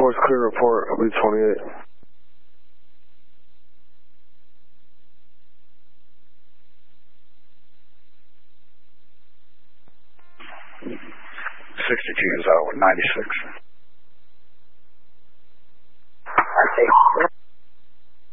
is clear report. I'll be 28. 62 is out with 96.